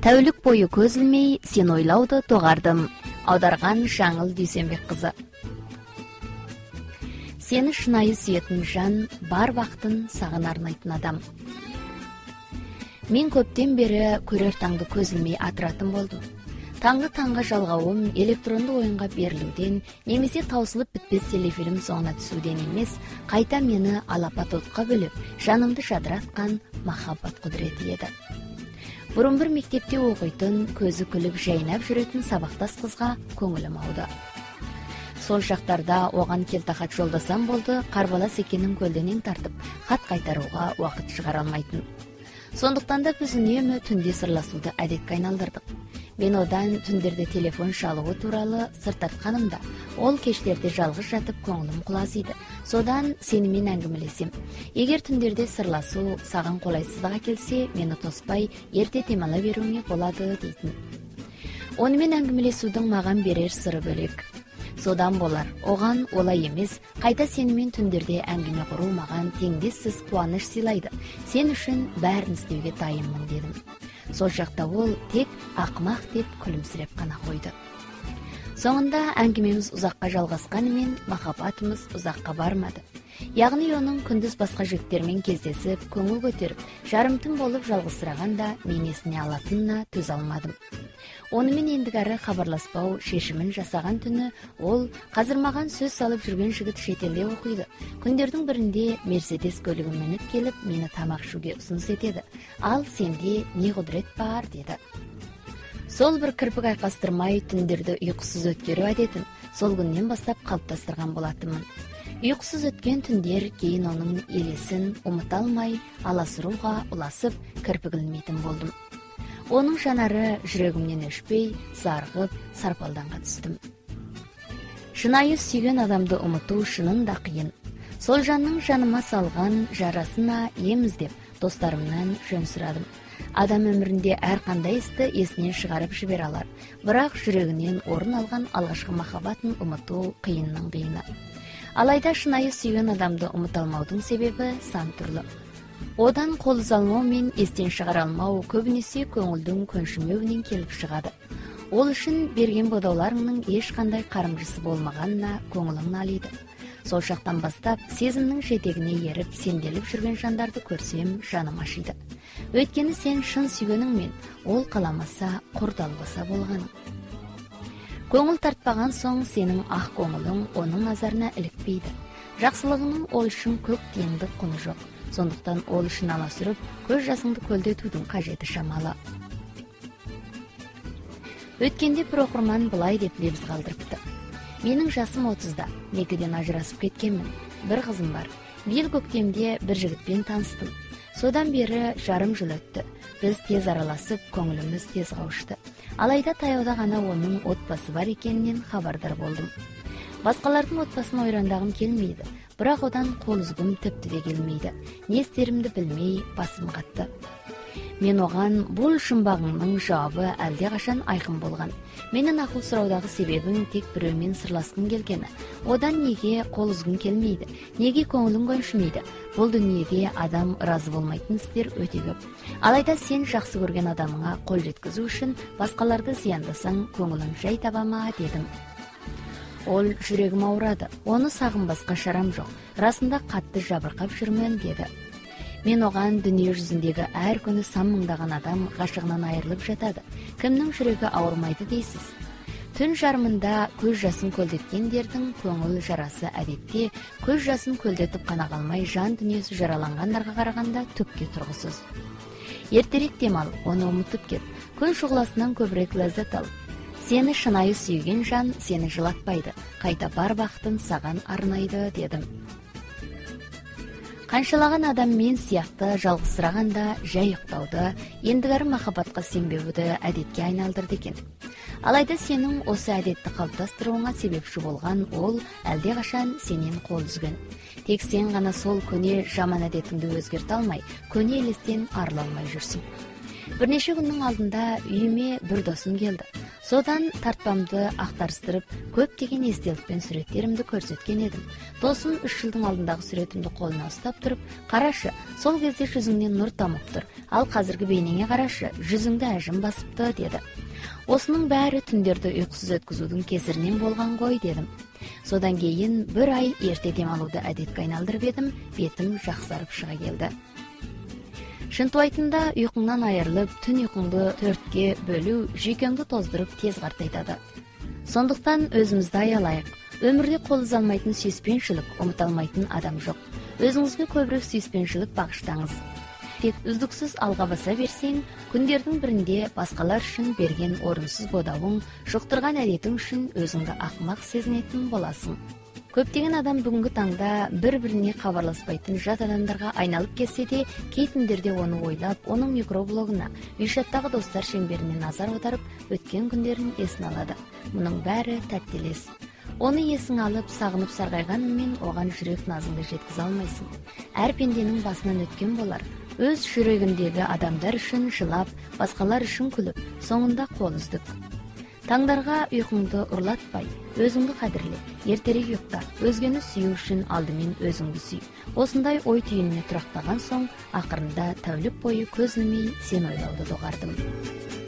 Тәулік бойы көз ілмей, сен ойлауды тоғардым. Аударған Жаңыл Дүйсенбек қызы. Сені шынайы сүйетін жан, бар вақтын саған арнайтын адам. Мен көптен бері көрер таңды көз ілмей атыратын болдым. Таңғы таңға жалғауым электронды ойынға берілуден, немесе таусылып бітпес телефильм соңына түсуден емес, қайта мені алапат отқа бөліп, жанымды жадыратқан махаббат құдіреті еді. Бұрын бір мектепте оқитын, көзі күліп жайнап жүретін сабақтас қызға көңілім ауды. Сол шақтарда оған келтахат жолдасам болды, қарбалас екенін көлденең тартып, хат қайтаруға уақыт шығара алмайтын. Сондықтан да біз үнемі түнде сырласуды әдетке айналдырдық. Мен одан түндерде телефон шалуы туралы сыр тартқанымда, ол кештерде жалғыз жатып көңілім құлазиды. Содан сенімен әңгімелесем. Егер түндерде сырласу саған қолайсыздыға келсе, мені тоспай ерте демала беруіңе болады дейтін. Онымен әңгімелесудің маған берер сыры бөлек. Содан болар, оған олай емес, қайта сенімен түндерде әңгіме құру маған теңдессіз қуаныш сыйлайды. Сен үшін бәрін істеуге дайынмын дедім. Сол жақта ол тек ақымақ деп күлімсіреп қана қойды. Соңында әңгімеміз ұзаққа жалғасқанымен, махаббатымыз ұзаққа бармады. Яғни оның күндіз басқа жігіттермен кездесіп, көңіл көтеріп, жарымтын болып жалғызсырағанда мен есіне алатынына төзе алмадым. Онымен ендігәрі хабарласпау шешімін жасаған түні, ол қазір маған сөз салып жүрген жігіт шетелде оқиды. Күндердің бірінде Мерседес көлігін мініп келіп, мені тамақ ішуге ұсыныс етеді. Ал сенде не құдірет бар, деді. Сол бір кірпік айқастырмай түндерді ұйқысыз өткеру әдетін сол күннен бастап қалыптастырған болатынмын. Ұйқысыз өткен түндер кейін оның елесін ұмыта алмай, аласыруға ұласып, кірпік ілмейтін болдым. Оның жанары жүрегімнен өшпей, сарғып, сарпалданға түстім. Шынайы сүйген адамды ұмыту шынында қиын. Сол жанның жаныма салған жарасына ем іздеп, достарымнан жөн сұрадым. Адам өмірінде әрқандай істі есінен шығарып жібере алар, бірақ жүрегінен орын алған алғашқы махаббатын ұмыту қиынның қиыны. Алайда шынайы сүйген адамды ұмыта алмаудың себебі сан түрлі. Одан қол үзе алмау мен естен шығара алмау көбінесе көңілдің көншімеуінен келіп шығады. Ол үшін берген бодауларыңның ешқандай қарымжысы болмағанына көңілің налиды. Сол шақтан бастап сезімнің жетегіне еріп сенделіп жүрген жандарды көрсем жаным ашиды. Өйткені сен шын сүйгеніңмен, ол қаламаса, құрдалбаса болғаның. Көңіл тартпаған соң сенің ақ көңілің оның назарына ілікпейді. Жақсылығының ол үшін көк тиынды құны жоқ. Сондықтан ол үшін аласұрып, көз жасыңды көлдетудің қажеті шамалы. Өткенде бір оқырман былай деп лебіз қалдырыпты. Менің жасым 30-да, некеден ажырасып кеткенмін. Бір қызым бар. Биыл көктемде бір жігітпен таныстым. Содан бері жарым жыл өтті. Біз тез араласып, көңіліміз тез қауышты. Алайда таяуда ғана оның отбасы бар екенінен хабардар болдым. Басқалардың отбасын ойрандағым келмейді, бірақ одан қол үзгім тіпті де келмейді. Не істерімді білмей басым қатты. Мен оған бұл жұмбағыңның жауабы әлде қашан айқын болған. Менің ақыл сұраудағы себебім тек біреумен сырласқым келгені. Одан неге қол үзгім келмейді? Неге көңілің көншімейді? Бұл дүниеде адам разы болмайтын істер өте көп. Алайда сен жақсы көрген адамыңа қол жеткізу үшін басқаларды зияндасаң, көңілің жай таба ма, дедім. Ол жүрегім ауырады. Оны сағынбасқа шарам жоқ. Расында қатты жабырқап жүрмін, деді. Мен оған дүние жүзіндегі әр күні сан мыңдаған адам ғашығынан айырылып жатады. Кімнің жүрегі ауырмайды дейсіз? Түн жарымында көз жасын көлдеткендердің көңіл жарасы әдетте көз жасын көлдетіп қана қалмай жан дүниесі жараланғандарға қарағанда түкке тұрғысыз. Ертерек демал, оны ұмытып кет. Күн шұғыласынан көбірек ләззат ал. Сені шынайы сүйген жан сені жылатпайды. Қайта бар бақытын саған арнайды, дедім. Қаншалаған адам мен сияқты жалғызсырағанда жай ұйықтауды, ендігәрі махаббатқа сенбеуді әдетке айналдырды екен. Алайда сенің осы әдетті қалыптастыруыңа себепші болған ол әлде қашан сенен қол үзген. Тек сен ғана сол көне жаман әдетіңді өзгерте алмай, көне елестен арыла алмай жүрсің. Бірнеше күннің алдында үйіме бір досым келді. Содан тартпамды актарыстырып, көптөгөн эстеликпен сүрөттеримди көрсөткөн эдим. Досум 3 жылдын алдындагы сүрөтүмдү колуна уктап туруп, "Карашы, сол кезде жүзүңдөн нур тамыптыр. Ал азыркы бейнеңе карашы, жүзүңдө ажым басыпты" деди. Осунун баары түндөрдү уйкусуз өткүзүүдүн кесиринен болгон гой дедим. Содан кийин бир ай эрте дем алууду адетке айналдырып едим, бетим жаксарып чыга келди. Шынтып айтында, уйкуңдан айырылып, түн уйкуңду 4ке бөлүү жүйкөңдү тоздуруп тез картайтады. Сондуктан өзүбүздү аялайык. Өмүрдө кол уza алмайтын сүйүспенчилик, унута алмайтын адам жок. Өзүңүзгө көбүрөөк сүйүспенчилик багыштаңыз. Тек үздүксүз алга баса берсең, күндөрдүн биринде башкалар үчүн берген орунсуз бодобуң, жуктурган адетиң үчүн өзүңдү акмак сезинетін боласың. Көптөгөн адам бүгүнкү таңда бири-бирине кабарласпайтын жат адамдарга айналып кетсе де, кей түндөрдө ону ойлап, онун микроблогуна, үй-шаттагы достор чемберине назар аударып, өткөн күндөрүн эсине алады. Мунун баары таттуу элес. Оны эсиңе алып, сагынып саргайганың менен оган жүрөк назыңды жеткизе алмайсың. Ар пенденин басынан өткөн болар. Өз жүрөгүндөгү адамдар үчүн жылап, башкалар үчүн күлүп, соңунда кол уздук. Таңдарга уйкуңду урлатпай, өзүңдү кадырле, эртерээк уйкта, өзгөнү сүйүү үчүн алдымен өзүңдү сүй. Осундай ой түйүнүнө турактаган соң, акырында тәулүк бою көз илмей сен ойлоодо догардым.